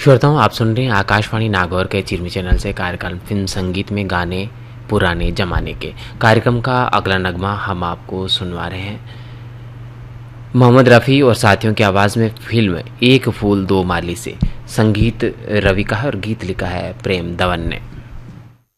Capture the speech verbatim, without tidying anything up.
श्रोताओं, आप सुन रहे हैं आकाशवाणी नागौर के चिरमी चैनल से कार्यक्रम फिल्म संगीत में गाने पुराने जमाने के। कार्यक्रम का अगला नगमा हम आपको सुनवा रहे हैं मोहम्मद रफ़ी और साथियों की आवाज़ में फिल्म एक फूल दो माली से। संगीत रवि का है और गीत लिखा है प्रेम दवन ने।